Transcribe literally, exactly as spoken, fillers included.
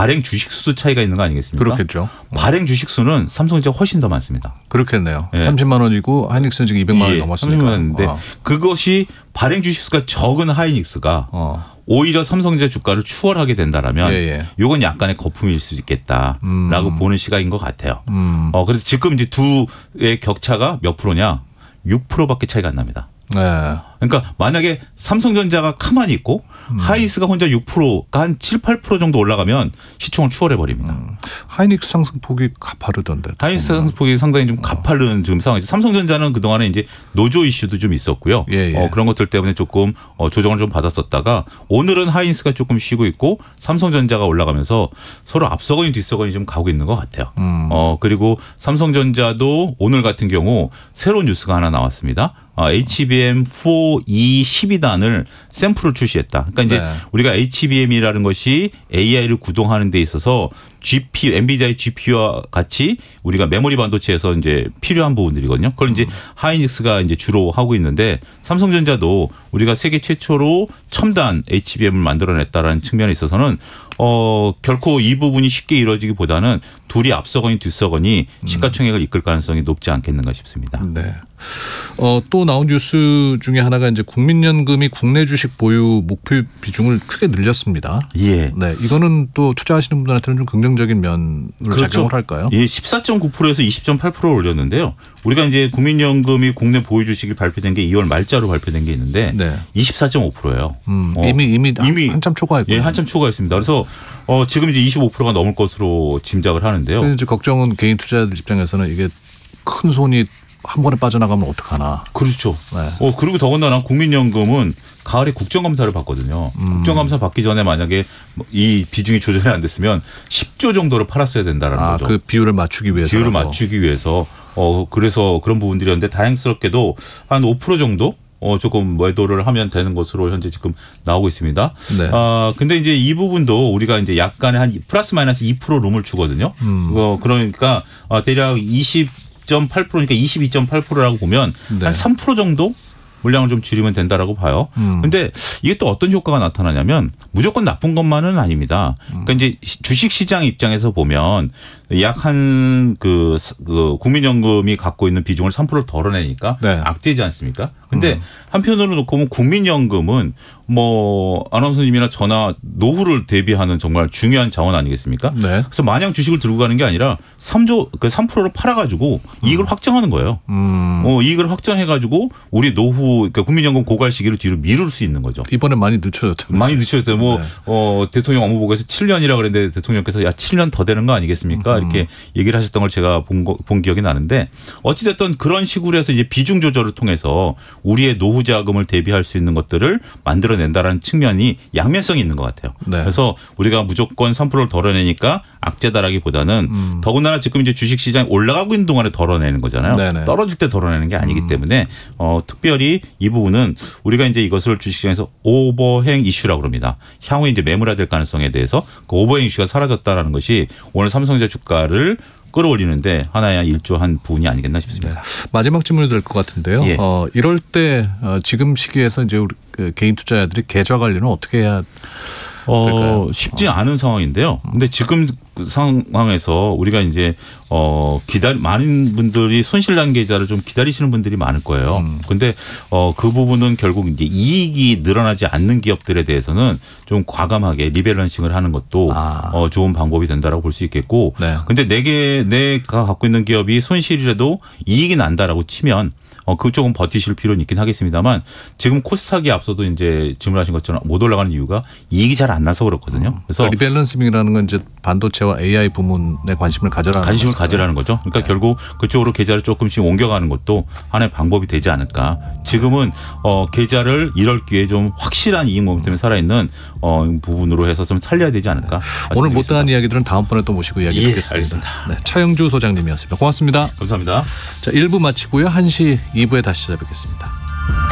발행 주식 수도 차이가 있는 거 아니겠습니까? 그렇겠죠. 발행 주식 수는 삼성전자가 훨씬 더 많습니다. 그렇겠네요. 예. 삼십만 원이고 하이닉스는 지금 이백만 원이 예, 넘었으니까. 삼십만 원인데 어. 그것이 발행 주식 수가 적은 하이닉스가 어. 오히려 삼성전자 주가를 추월하게 된다라면 예, 예. 이건 약간의 거품일 수 있겠다라고 음. 보는 시각인 것 같아요. 음. 어, 그래서 지금 이제 두의 격차가 몇 프로냐? 육 퍼센트밖에 차이가 안 납니다. 네. 그러니까 만약에 삼성전자가 가만히 있고 음. 하이닉스가 혼자 육 퍼센트가 한 칠, 팔 퍼센트 정도 올라가면 시총을 추월해 버립니다. 음. 하이닉스 상승폭이 가파르던데. 하이닉스 상승폭이 상당히 좀 가파른 지금 상황이죠. 삼성전자는 그동안에 이제 노조 이슈도 좀 있었고요. 예, 예. 어, 그런 것들 때문에 조금 어, 조정을 좀 받았었다가 오늘은 하이닉스가 조금 쉬고 있고 삼성전자가 올라가면서 서로 앞서거니 뒤서거니 좀 가고 있는 것 같아요. 음. 어, 그리고 삼성전자도 오늘 같은 경우 새로운 뉴스가 하나 나왔습니다. 어, 에이치비엠 사 이 십이 단을 샘플을 출시했다. 그러니까 이제 네. 우리가 에이치비엠이라는 것이 에이아이를 구동하는 데 있어서 지피유, 엔비디아의 지피유와 같이 우리가 메모리 반도체에서 이제 필요한 부분들이거든요. 그걸 이제 하이닉스가 이제 주로 하고 있는데 삼성전자도 우리가 세계 최초로 첨단 에이치비엠을 만들어냈다라는 측면에 있어서는 어, 결코 이 부분이 쉽게 이루어지기보다는 둘이 앞서거니 뒤서거니 시가총액을 이끌 가능성이 높지 않겠는가 싶습니다. 네. 어, 또 나온 뉴스 중에 하나가 이제 국민연금이 국내 주식 보유 목표 비중을 크게 늘렸습니다. 예. 네. 이거는 또 투자하시는 분들한테는 좀 긍정적인 면을 그렇죠. 작용을 할까요? 예, 십사 점 구 퍼센트에서 이십 점 팔 퍼센트 올렸는데요. 우리가 이제 국민연금이 국내 보유 주식이 발표된 게 이월 말자로 발표된 게 있는데 네. 이십사 점 오 퍼센트예요. 음, 어, 이미 이미 이미 한참 초과했고. 예, 한참 초과했습니다. 그래서 어, 지금 이제 이십오 퍼센트가 넘을 것으로 짐작을 하는데요. 이제 걱정은 개인 투자자들 입장에서는 이게 큰 손이 한 번에 빠져나가면 어떡하나. 그렇죠. 네. 어, 그리고 더군다나 국민연금은 가을에 국정감사를 받거든요. 음. 국정감사 받기 전에 만약에 이 비중이 조절이 안 됐으면 십 조 정도를 팔았어야 된다는 아, 거죠. 그 비율을 맞추기 위해서. 비율을 맞추기 위해서. 어, 그래서 그런 부분들이었는데 다행스럽게도 한 오 퍼센트 정도 어, 조금 매도를 하면 되는 것으로 현재 지금 나오고 있습니다. 네. 아, 근데 이제 이 부분도 우리가 이제 약간의 한 플러스 마이너스 이 퍼센트 룸을 주거든요. 음. 어, 그러니까 어, 대략 이십 점 팔 퍼센트니까 이십이 점 팔 퍼센트라고 보면 네. 한 삼 퍼센트 정도 물량을 좀 줄이면 된다라고 봐요. 음. 근데 이게 또 어떤 효과가 나타나냐면 무조건 나쁜 것만은 아닙니다. 그러니까 이제 주식 시장 입장에서 보면 약 한 그 그 국민연금이 갖고 있는 비중을 삼 퍼센트 덜어내니까 네. 악재지 않습니까? 근데 음. 한편으로 놓고 보면 국민연금은 뭐 아나운서님이나 저나 노후를 대비하는 정말 중요한 자원 아니겠습니까? 네. 그래서 마냥 주식을 들고 가는 게 아니라 삼조 그 삼 퍼센트를 팔아가지고 이익을 확정하는 거예요. 음. 어, 이익을 확정해가지고 우리 노후 그러니까 국민연금 고갈 시기를 뒤로 미룰 수 있는 거죠. 이번에 많이 늦춰졌잖아요. 많이 늦춰졌대요. 뭐 네. 어, 대통령 업무보고에서 칠 년이라 그랬는데 대통령께서 야 칠 년 더 되는 거 아니겠습니까? 음. 이렇게 얘기를 하셨던 걸 제가 본, 거, 본 기억이 나는데 어찌됐든 그런 식으로 해서 이제 비중 조절을 통해서 우리의 노후 자금을 대비할 수 있는 것들을 만들어낸다라는 측면이 양면성이 있는 것 같아요. 네. 그래서 우리가 무조건 삼 퍼센트를 덜어내니까 악재다라기보다는 음. 더군다나 지금 이제 주식시장이 올라가고 있는 동안에 덜어내는 거잖아요. 네네. 떨어질 때 덜어내는 게 아니기 음. 때문에 어, 특별히 이 부분은 우리가 이제 이것을 주식시장에서 오버행 이슈라고 그럽니다. 향후에 이제 매물화될 가능성에 대해서 그 오버행 이슈가 사라졌다라는 것이 오늘 삼성전자 주가를 끌어올리는데 하나의 일조한 부분이 아니겠나 싶습니다. 네. 마지막 질문이 될 것 같은데요. 예. 어, 이럴 때 어, 지금 시기에서 이제 우리 그 개인 투자자들이 계좌 관리는 어떻게 해야 어, 쉽지 않은 상황인데요. 근데 지금 그 상황에서 우리가 이제 어, 기다리, 많은 분들이 손실난 계좌를 좀 기다리시는 분들이 많을 거예요. 음. 근데 어, 그 부분은 결국 이제 이익이 늘어나지 않는 기업들에 대해서는 좀 과감하게 리밸런싱을 하는 것도 아. 어, 좋은 방법이 된다라고 볼 수 있겠고. 네. 근데 내게, 내가 갖고 있는 기업이 손실이라도 이익이 난다라고 치면 어, 그쪽은 버티실 필요는 있긴 하겠습니다만 지금 코스닥이 앞서도 이제 질문하신 것처럼 못 올라가는 이유가 이익이 잘 안 나서 그렇거든요. 그래서 리밸런싱이라는 건 이제 반도체와 에이아이 부문에 관심을 가져라는 관심을 거죠. 가지라는 거죠. 그러니까 네. 결국 그쪽으로 계좌를 조금씩 옮겨가는 것도 하나의 방법이 되지 않을까. 지금은 어, 계좌를 이럴 기회에 좀 확실한 이익 모멘텀에 살아있는 어, 부분으로 해서 좀 살려야 되지 않을까. 오늘 못다한 이야기들은 다음번에 또 모시고 이야기 예, 듣겠습니다. 알겠습니다. 네, 차영주 소장님이었습니다. 고맙습니다. 감사합니다. 자, 일 부 마치고요. 한 시 이 부에 다시 찾아뵙겠습니다.